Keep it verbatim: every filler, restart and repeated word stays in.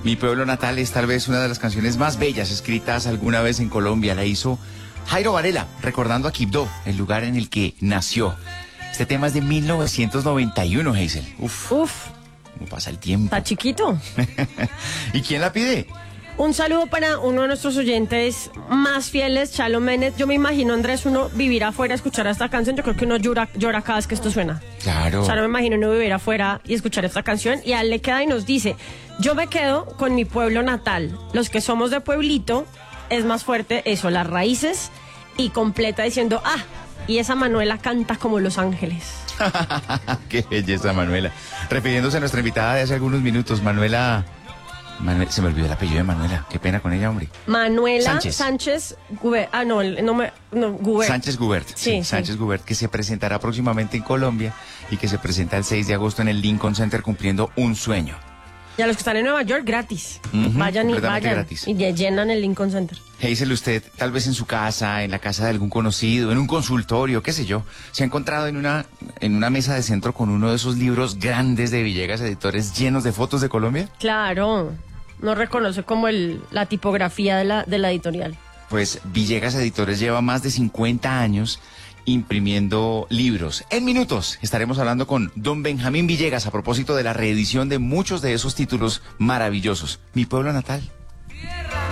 Mi pueblo natal es tal vez una de las canciones más bellas escritas alguna vez en Colombia. La hizo Jairo Varela, recordando a Quibdó, el lugar en el que nació. Este tema es de mil novecientos noventa y uno, Hazel. Uf, Uf, cómo pasa el tiempo. está chiquito. ¿Y quién la pide? Un saludo para uno de nuestros oyentes más fieles, Chalo Méndez. Yo me imagino, Andrés, uno vivir afuera, escuchar esta canción. Yo creo que uno llora, llora cada vez que esto suena. Claro. O sea, no me imagino uno vivir afuera y escuchar esta canción. Y a él le queda y nos dice, yo me quedo con mi pueblo natal. Los que somos de pueblito, es más fuerte eso, las raíces. Y completa diciendo, ah, y esa Manuela canta como Los Ángeles. Qué belleza, Manuela. Refiriéndose a nuestra invitada de hace algunos minutos, Manuela... Manuel, se me olvidó el apellido de Manuela. Qué pena con ella, hombre. Manuela Sánchez, Sánchez Gubert. Ah, no, el- no me. No, Gubert. Sánchez Gubert. Sí, sí. Sánchez Gubert, que se presentará próximamente en Colombia y que se presenta el seis de agosto en el Lincoln Center cumpliendo un sueño. Y a los que están en Nueva York, gratis. Ujú, vayan y completamente vayan. gratis. Y ya llenan el Lincoln Center. Hazel, usted, tal vez en su casa, en la casa de algún conocido, en un consultorio, qué sé yo, se ha encontrado en una, en una mesa de centro con uno de esos libros grandes de Villegas Editores llenos de fotos de Colombia. Claro. No reconoce como el, la tipografía de la, de la editorial. Pues Villegas Editores lleva más de cincuenta años imprimiendo libros. En minutos estaremos hablando con don Benjamín Villegas a propósito de la reedición de muchos de esos títulos maravillosos. Mi pueblo natal.